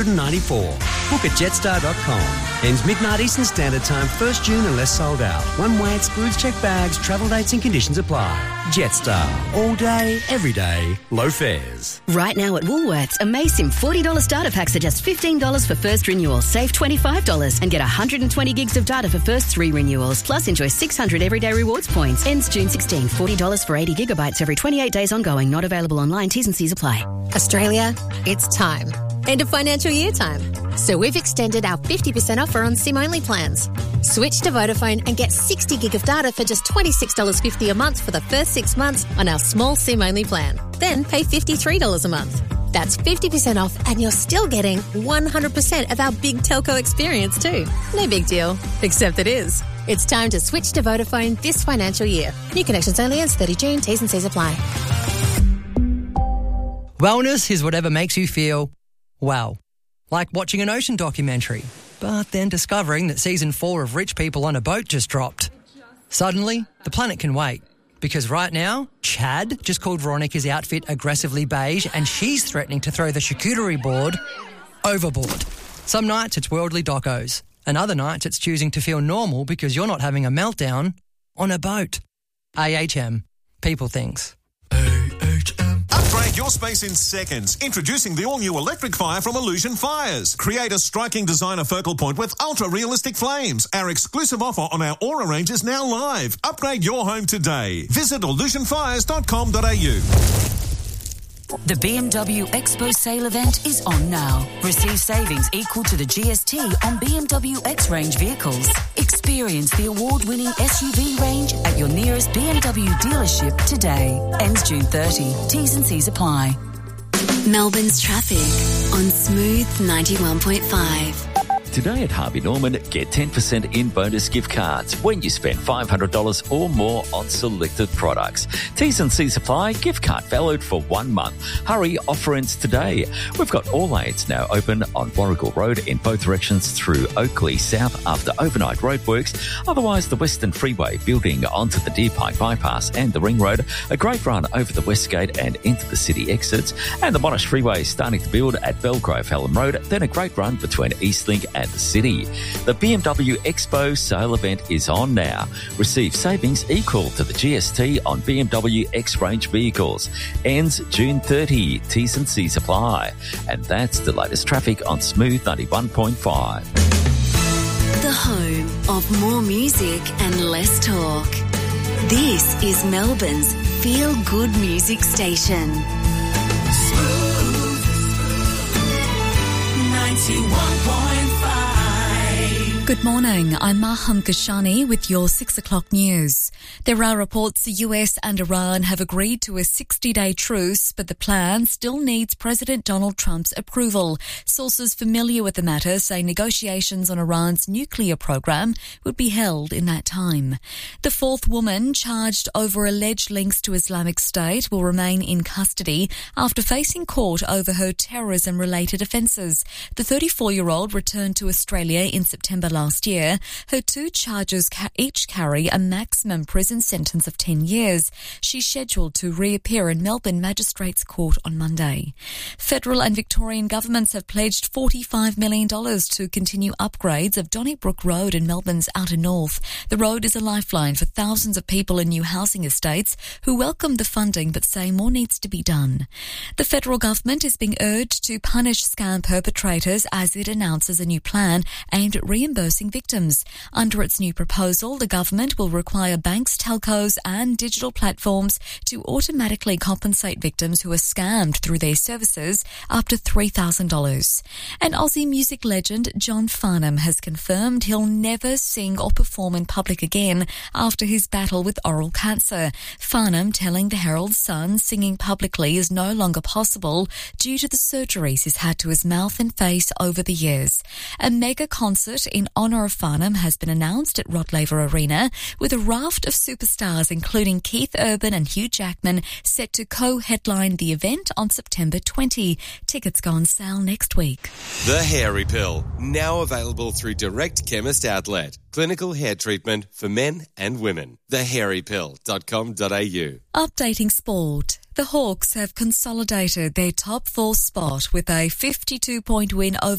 94. Book at jetstar.com. Ends midnight Eastern Standard Time, 1st June unless sold out. One-way excludes checked bags, travel dates and conditions apply. Jetstar. All day, every day, low fares. Right now at Woolworths, Amasim $40 starter packs are just $15 for first renewal. Save $25 and get 120 gigs of data for first 3 renewals. Plus enjoy 600 everyday rewards points. Ends June 16. $40 for 80 gigabytes every 28 days ongoing. Not available online. T's and C's apply. Australia, it's time. End of financial year time. So we've extended our 50% offer on SIM-only plans. Switch to Vodafone and get 60 gig of data for just $26.50 a month for the first 6 months on our small SIM-only plan. Then pay $53 a month. That's 50% off and you're still getting 100% of our big telco experience too. No big deal, except it is. It's time to switch to Vodafone this financial year. New connections only ends 30 June. T's and C's apply. Wellness is whatever makes you feel well. Like watching an ocean documentary, but then discovering that season 4 of Rich People on a Boat just dropped. Suddenly, the planet can wait. Because right now, Chad just called Veronica's outfit aggressively beige and she's threatening to throw the charcuterie board overboard. Some nights it's worldly docos, and other nights it's choosing to feel normal because you're not having a meltdown on a boat. AHM. People things. Upgrade your space in seconds. Introducing the all-new electric fire from Illusion Fires. Create a striking designer focal point with ultra-realistic flames. Our exclusive offer on our Aura range is now live. Upgrade your home today. Visit illusionfires.com.au. The BMW Expo sale event is on now. Receive savings equal to the GST on BMW X-Range vehicles. Experience the award-winning SUV range at your nearest BMW dealership today. Ends June 30. T's and C's apply. Melbourne's traffic on Smooth 91.5. Today at Harvey Norman, get 10% in bonus gift cards when you spend $500 or more on selected products. T's and C's apply. Gift card valid for 1 month. Hurry, offer ends today. We've got all lanes now open on Warrigal Road in both directions through Oakley South after overnight roadworks. Otherwise, the Western Freeway building onto the Deer Park Bypass and the Ring Road. A great run over the West Gate and into the city exits. And the Monash Freeway starting to build at Belgrove Hallam Road. Then a great run between Eastlink and the city. The BMW Expo sale event is on now. Receive savings equal to the GST on BMW X-Range vehicles. Ends June 30. T's and C's apply. And that's the latest traffic on Smooth 91.5. The home of more music and less talk. This is Melbourne's feel-good music station. Smooth 91.5. Good morning, I'm Maham Kashani with your 6 o'clock news. There are reports the US and Iran have agreed to a 60-day truce, but the plan still needs President Donald Trump's approval. Sources familiar with the matter say negotiations on Iran's nuclear program would be held in that time. The fourth woman charged over alleged links to Islamic State will remain in custody after facing court over her terrorism-related offences. The 34-year-old returned to Australia in September last year. Her 2 charges each carry a maximum prison sentence of 10 years. She's scheduled to reappear in Melbourne Magistrates Court on Monday. Federal and Victorian governments have pledged $45 million to continue upgrades of Donnybrook Road in Melbourne's outer north. The road is a lifeline for thousands of people in new housing estates who welcome the funding but say more needs to be done. The federal government is being urged to punish scam perpetrators as it announces a new plan aimed at reimbursing victims. Under its new proposal, the government will require banks, telcos and digital platforms to automatically compensate victims who are scammed through their services up to $3,000. And Aussie music legend John Farnham has confirmed he'll never sing or perform in public again after his battle with oral cancer. Farnham telling the Herald Sun singing publicly is no longer possible due to the surgeries he's had to his mouth and face over the years. A mega concert in honour of Farnham has been announced at Rod Laver Arena with a raft of superstars including Keith Urban and Hugh Jackman set to co-headline the event on September 20. Tickets go on sale next week. The Hairy Pill, now available through Direct Chemist Outlet. Clinical hair treatment for men and women. Thehairypill.com.au. Updating sport. The Hawks have consolidated their top four spot with a 52-point win over